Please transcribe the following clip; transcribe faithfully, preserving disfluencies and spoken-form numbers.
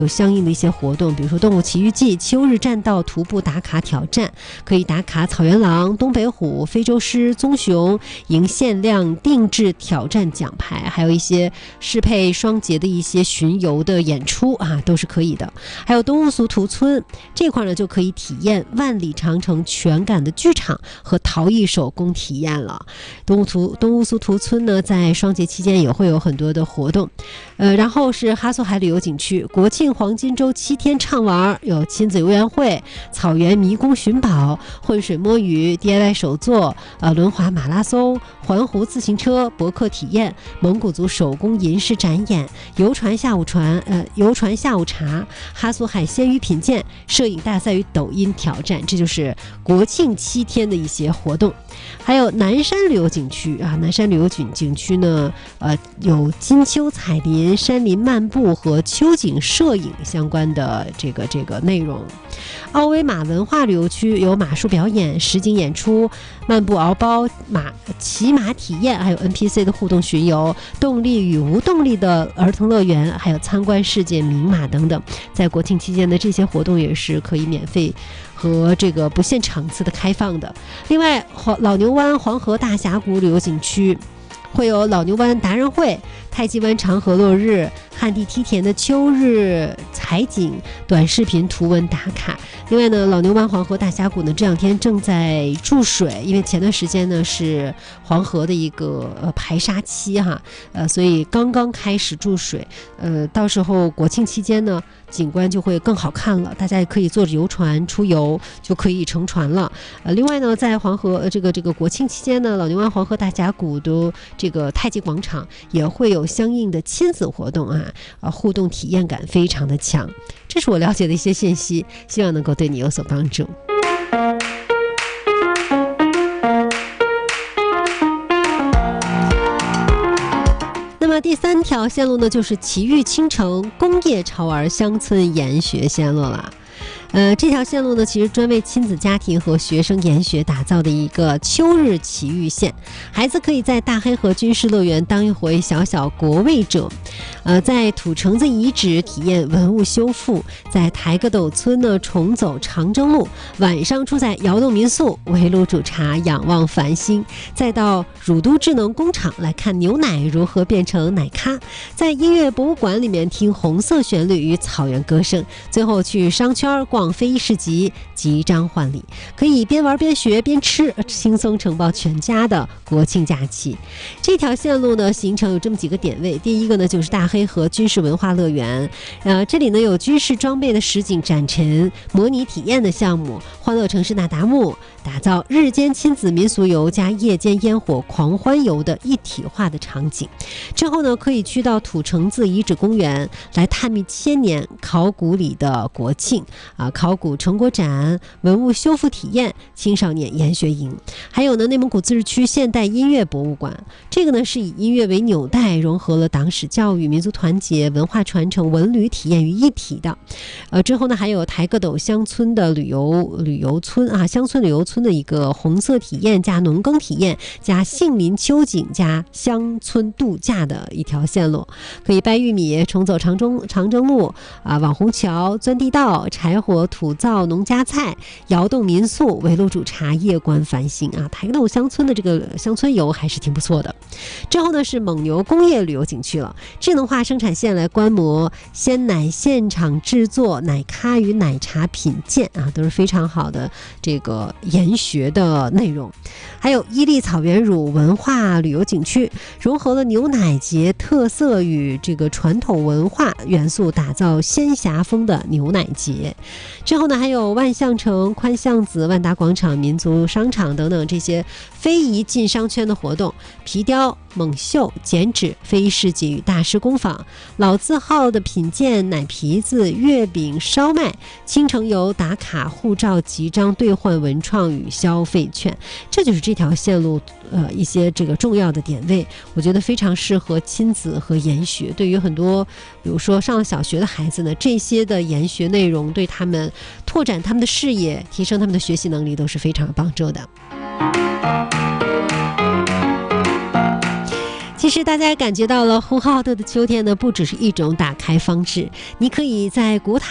有相应的一些活动，比如说动物奇遇记、秋日栈道徒步打卡挑战，可以打卡草原狼、东北虎、非洲狮、棕熊，赢限量定制挑战奖牌，还有一些适配双节的一些巡游的演出啊，都是可以的。还有东乌苏图村这块呢，就可以体验万里长城全感的剧场和陶艺手工体验了。东乌图东乌苏图村呢，在双节期间也会有很多的活动，呃，然后是哈苏海旅游景区，国庆黄金周七天畅玩，有亲子游园会、草原迷宫寻宝、浑水摸鱼、D I Y 手作、呃轮滑马拉松、环湖自行车、博客体验、蒙古族手工银饰展演、游船下午船呃游船下午茶、哈苏海鲜鱼品鉴、摄影大赛与抖音挑战，这就是国庆七天的一些活动。还有南山旅游景区啊，南山旅游景景区呢，呃，有金秋彩林、山林漫步和秋景摄影相关的这个这个内容。奥威马文化旅游区有马术表演、实景演出、漫步敖包、马骑马体验，还有 N P C 的互动巡游、动力与无动力的儿童乐园，还有参观世界名马等等。在国庆期间的这些活动也是可以免费和这个不限场次的开放的。另外，老牛湾黄河大峡谷旅游景区会有老牛湾达人会、太极湾长河落日、旱地梯田的秋日采景、短视频图文打卡。另外呢，老牛湾黄河大峡谷呢这两天正在注水，因为前段时间呢是黄河的一个呃排沙期哈，呃所以刚刚开始注水，呃到时候国庆期间呢景观就会更好看了，大家也可以坐着游船出游，就可以乘船了。呃另外呢，在黄河、呃、这个这个国庆期间呢，老牛湾黄河大峡谷的这个太极广场也会有相应的亲子活动啊，呃互动体验感非常的强。这是我了解的一些信息，希望能够对你有所帮助。那么第三条线路呢，就是奇遇青城工业潮玩乡村研学线路了。呃，这条线路呢，其实专为亲子家庭和学生研学打造的一个秋日奇遇线，孩子可以在大黑河军事乐园当一回小小国卫者，呃，在土城子遗址体验文物修复，在台个斗村呢重走长征路，晚上住在窑洞民宿围炉煮茶仰望繁星，再到乳都智能工厂来看牛奶如何变成奶咖，在音乐博物馆里面听红色旋律与草原歌声，最后去商圈逛非遗市集，集章换礼，可以边玩边学边吃，轻松承包全家的国庆假期。这条线路呢，行程有这么几个点位。第一个呢，就是大黑河军事文化乐园，呃，这里呢有军事装备的实景展陈、模拟体验的项目，欢乐城市那达慕，打造日间亲子民俗游加夜间烟火狂欢游的一体化的场景。之后呢，可以去到土城子遗址公园来探秘千年考古里的国庆啊，考古成果展、文物修复体验、青少年研学营，还有呢内蒙古自治区现代音乐博物馆，这个呢是以音乐为纽带，融合了党史教育、民族团结、文化传承、文旅体验于一体的。呃，之后呢还有台个斗乡村的旅游旅游村啊，乡村旅游村的一个红色体验加农耕体验加杏林秋景加乡村度假的一条线路，可以掰玉米、重走长征长征路啊，网红桥、钻地道、柴火土灶、农家菜、窑洞民宿、围炉煮茶、夜观繁星啊，台个斗乡村的这个乡村游还是挺不错的。之后呢是蒙牛工业旅游景区了，智能化生产线来观摩鲜奶现场制作、奶咖与奶茶品鉴啊，都是非常好的这个研学的内容。还有伊犁草原乳文化旅游景区，融合了牛奶节特色与这个传统文化元素，打造仙侠风的牛奶节。之后呢还有万象城、宽巷子、万达广场、民族商场等等这些非遗进商圈的活动，皮雕、蒙绣、剪纸、非遗市集与大师工坊，老字号的品鉴、奶皮子、月饼、烧麦，青城游打卡、护照集章兑换文创与消费券。这就是这条线路呃一些这个重要的点位，我觉得非常适合亲子和研学。对于很多比如说上了小学的孩子呢，这些的研学内容对他们拓展他们的视野、提升他们的学习能力都是非常有帮助的。其实大家感觉到了呼和浩特的秋天呢，不只是一种打开方式，你可以在古塔